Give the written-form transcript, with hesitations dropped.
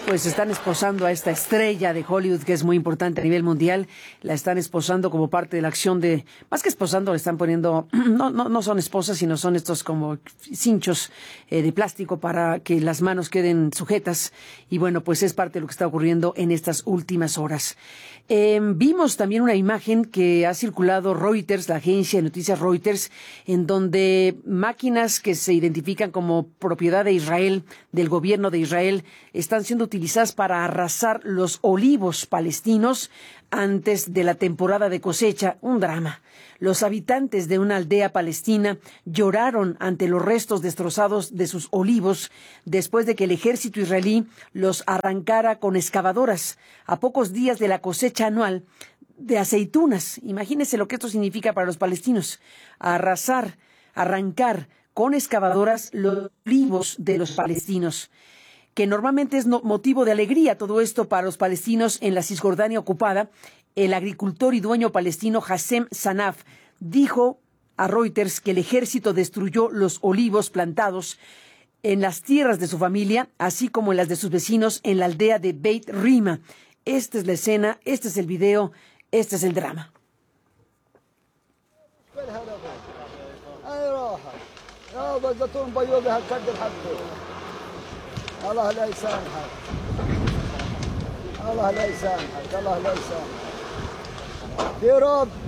Pues están esposando a esta estrella de Hollywood que es muy importante a nivel mundial. La están esposando como parte de la acción de... Más que esposando, le están poniendo... No son esposas, sino son estos como cinchos de plástico para que las manos queden sujetas. Y bueno, pues es parte de lo que está ocurriendo en estas últimas horas. Vimos también una imagen que ha circulado Reuters, la agencia de noticias Reuters, en donde máquinas que se identifican como propiedad de Israel, del gobierno de Israel, están siendo utilizadas para arrasar los olivos palestinos antes de la temporada de cosecha. Un drama. Los habitantes de una aldea palestina lloraron ante los restos destrozados de sus olivos después de que el ejército israelí los arrancara con excavadoras a pocos días de la cosecha anual de aceitunas. Imagínense lo que esto significa para los palestinos. Arrancar con excavadoras los olivos de los palestinos, que normalmente es motivo de alegría todo esto para los palestinos en la Cisjordania ocupada. El agricultor y dueño palestino Hassem Sanaf dijo a Reuters que el ejército destruyó los olivos plantados en las tierras de su familia, así como en las de sus vecinos en la aldea de Beit Rima. Esta es la escena, este es el video, este es el drama. الله لا يسامحك الله لا يسامحك الله لا يسامحك يا رب